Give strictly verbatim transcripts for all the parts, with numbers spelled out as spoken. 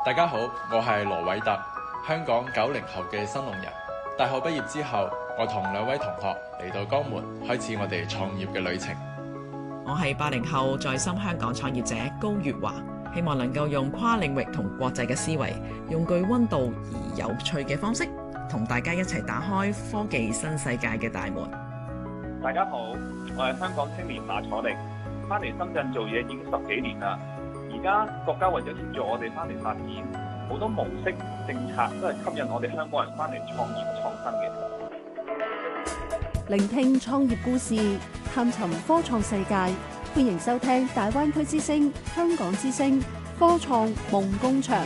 大家好，我係羅偉特，香港九零後嘅新農人。大學畢業之後，我同兩位同學嚟到江門，開始我哋創業嘅旅程。 我係八零後在深香港創業者高月華，希望能夠用跨領域同國際嘅思維，用具溫度而有趣嘅方式，同大家一齊打開科技新世界嘅大門。 大家好，我係香港青年馬楚力，翻嚟深圳做嘢已經十幾年啦。而家國家為咗協助我哋翻嚟發展，好多模式政策都係吸引我哋香港人翻嚟創業創新嘅。 聆聽創業故事，探尋科創世界，歡迎收聽大灣區之聲、香港之聲科創夢工場。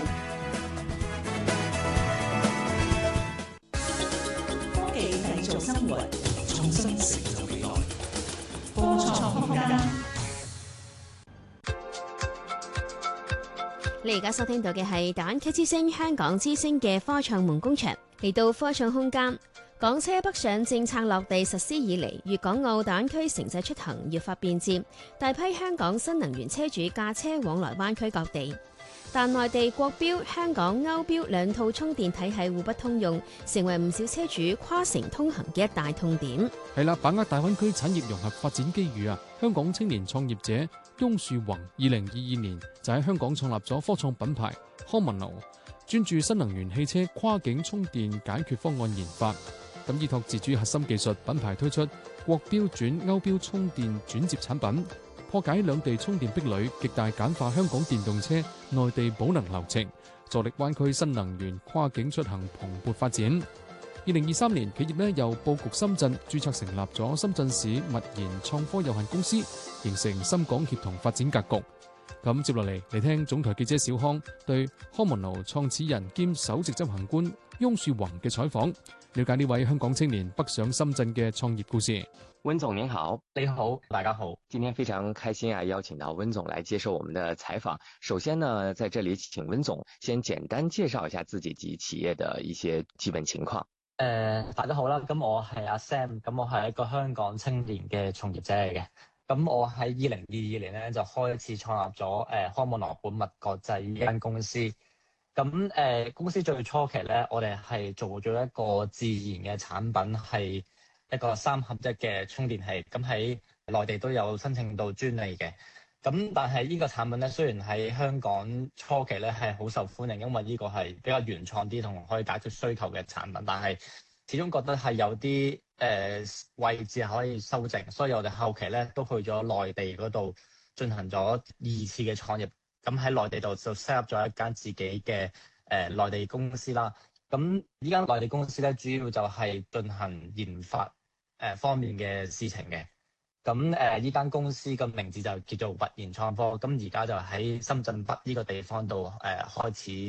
科技製造生活，創新成就未來。科創空間。 你而家收聽到嘅係大灣區之聲、香港之聲嘅科創夢工場。嚟到科創空間，港車北上政策落地實施以嚟，粵港澳大灣區城際出行越發便捷，大批香港新能源車主駕車往來灣區各地。但內地國標、香港歐標兩套充電體系互不通用，成為唔少車主跨城通行嘅一大痛點。 係啦，把握大灣區產業融合發展機遇啊！香港青年創業者翁樹宏，二零二二年就喺香港創立咗科創品牌 Homono， 專注新能源汽車跨境充電解決方案研發。咁依託自主核心技術，品牌推出國標轉歐標充電轉接產品，破解兩地充電壁壘，極大簡化香港電動車內地補能流程，助力灣區新能源跨境出行蓬勃發展。二零二三年，企業呢又佈局深圳，註冊成立咗深圳市物研創科有限公司，形成深港協同發展格局。咁接落嚟嚟聽總台記者小康對 Homono 創始人兼首席執行官翁樹宏嘅採訪，了解呢位香港青年北上深圳嘅創業故事。 溫總您好。 你好，大家好。 今天非常開心啊，邀請到溫總來接受我們的採訪。首先呢，在這裡請溫總先簡單介紹一下自己及企業的一些基本情況。 誒、呃，大家好啦，咁我係阿 Sam，咁我係一個香港青年嘅創業者嚟嘅。咁我喺二零二二年咧就開始創立咗誒 Homono 本物國際呢間公司。咁誒、呃、公司最初期咧，我哋係做咗一個自研嘅產品，係一個三合一嘅充電器。咁喺內地都有申請到專利嘅。咁但係呢個產品咧，雖然喺香港初期咧係好受歡迎，因為呢個係比較原創啲同可以解決需求嘅產品，但係始終覺得係有啲誒、呃、位置可以修正，所以我哋後期咧都去咗內地嗰度進行咗二次嘅創業。咁喺內地度就 set up 咗一間自己嘅誒、呃、內地公司啦。咁呢間內地公司咧主要就係進行研發誒、呃、方面嘅事情嘅。咁誒呢間公司嘅名字就叫做物研創科，咁而家就喺深圳北呢個地方度誒、呃、開始